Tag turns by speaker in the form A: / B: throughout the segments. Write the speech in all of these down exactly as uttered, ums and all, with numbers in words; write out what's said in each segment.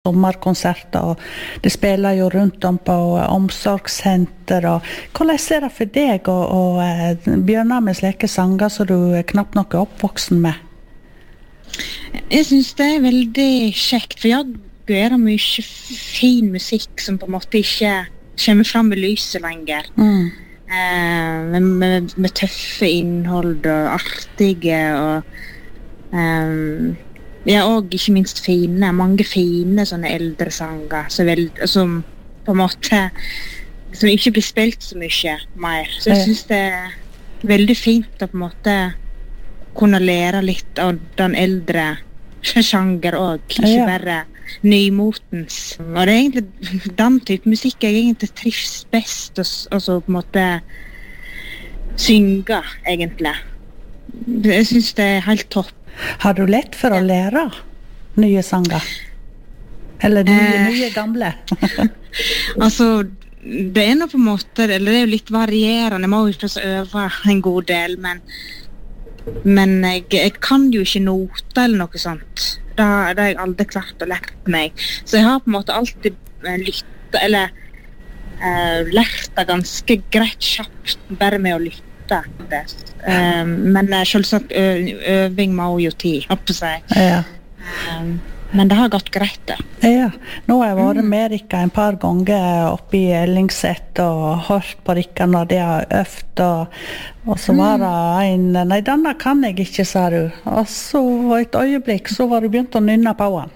A: sommerkonserter, og det spiller jo rundt om på omsorgssenter. Og hvordan er det for deg å, å begynne med slike sanger som du knapt nok er oppvoksen med?
B: Jeg synes det er veldig kjekt, for jeg gjør mye fin musikk som på en måte ikke kommer fram med lyset lenger. Mm. Eh, med, med, med tøffe innhold og artige og um, ja, og ikke minst fine, mange fine sånne eldre sanger som, vel, som på en måte som ikke blir spilt så mye mer. Så jeg synes det er veldig fint å på en måte kunne lære litt av den eldre sjanger også, ikke ja. Bare nymotens. Og det er egentlig den type musikk jeg egentlig trives best og, og så på en måte synge, egentlig. Jeg synes det er helt topp.
A: Har du lett for å lære nye sanger? Eller nye, eh, nye gamle?
B: altså, det er noe på en måte, eller det er jo litt varierende. Jeg må jo ikke øve en god del, men, men jeg, jeg kan jo ikke noter eller noe sånt. Det, det har jeg aldri klart å lære meg. Så jeg har på en måte alltid lyttet, eller uh, lært det ganske greit kjapt, bare med å lytte. Um, men selvsagt øving må jo tid, håper jeg.
A: Ja.
B: Um, men det har gått greit det.
A: Ja, nå har jeg vært med Rikka en par ganger oppe i Ellingset og hørt på Rikka når de har øvd, og, og så var det en, nei, denne kan jeg ikke, sa du. Og så et øyeblikk, så var du begynt å nynne på han.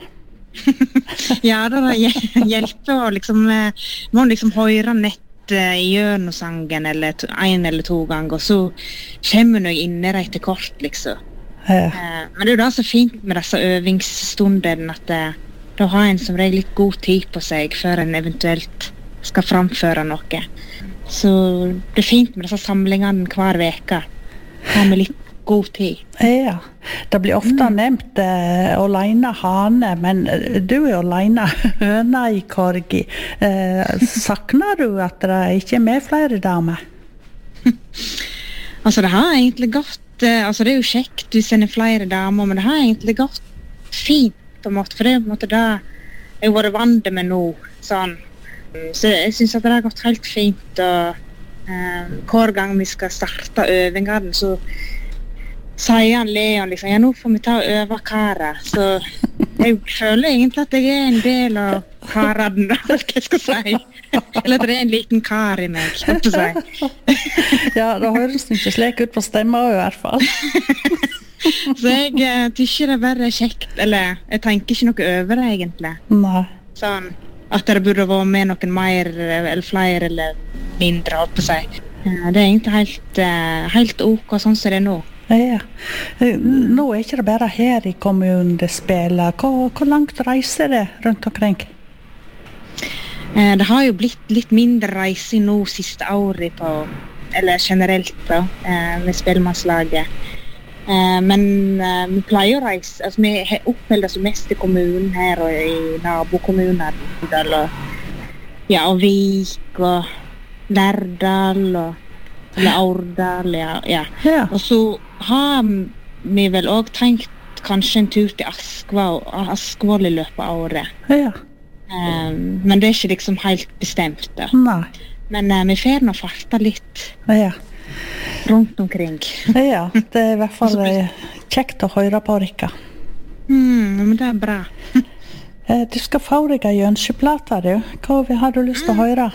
B: ja, det hjelper å liksom, må liksom høre nett i hjørnesangen eller to, en eller to ganger, og så kommer du inn i det etter kort, liksom. Ja. Uh, men det er jo da så fint med disse øvingsstundene at det, da har en som regel litt god tid på seg før en eventuelt skal framføre noe. Så det er fint med disse samlingene hver veke. Ha med litt god tid.
A: Ja, det blir ofte mm. nevnt uh, Olaina Hane, men du er Olaina Høna i Korgi. Uh, sakner du at det ikke er med flere damer?
B: altså, det har egentlig gått altså det er jo kjekt, du sender flere damer, men det har egentlig gått fint på en måte, for det er på en måte det jeg har vært vant med nå, sånn. Så jeg synes at det har gått helt fint, og um, hver gang vi skal starte øvingene, så sier han Leon liksom, ja, nå får vi ta og øve kara, så jeg føler egentlig at jeg er en del av karaden, hva jeg skal si. Eller at det er en liten kar i meg, hva skal jeg si.
A: ja, det høres ikke slik ut på stemmer i hvert fall.
B: så jeg uh, tykker det er bare kjekt, eller jeg tenker ikke noe over det egentlig.
A: Nei.
B: Sånn, at det burde være med noen mer, eller flere, eller mindre, hva skal jeg si. Uh, det er egentlig helt, uh, helt ok, sånn som det er nå.
A: Ja. Nå er ikke det bare her i kommunen det spiller. Hvor, hvor langt reiser det rundt omkring?
B: Eh, det har jo blitt litt mindre reise nå siste året på, eller generelt da, eh, med spellemannslaget. Eh, men eh, vi pleier å reise, altså vi oppholder oss mest i kommunen her og i nabokommuner, og ja, og Vik og Lærdal og eller Aurdal, ja, ja. ja. Og så har vi vel også tenkt kanskje en tur til Askvoll, Askvoll i løpet av året.
A: Ja.
B: Um, men det er ikke liksom helt bestemt da.
A: Nei.
B: Men uh, vi får nå farta litt
A: ja.
B: rundt omkring.
A: ja, det er i hvert fall kjekt å høre på, Rikka.
B: Mm, men det er bra.
A: du skal få deg en ønskeplate, du. Hva har du lyst til å høre?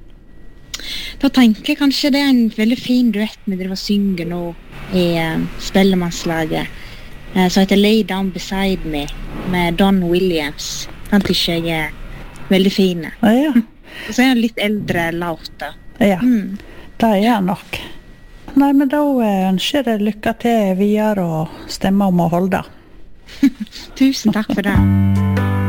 B: Da tenker jeg kanskje det er en veldig fin duett vi driver og synger nå i uh, spellemannslaget, uh, som heter Lay Down Beside Me med Don Williams. Den tykker jeg er veldig fine.
A: Ja, ja.
B: Og så er den litt eldre låt da.
A: Ja,
B: mm.
A: det er jeg nok. Nei, men da ønsker jeg lykke til videre og stemme om å holde.
B: Tusen takk for det.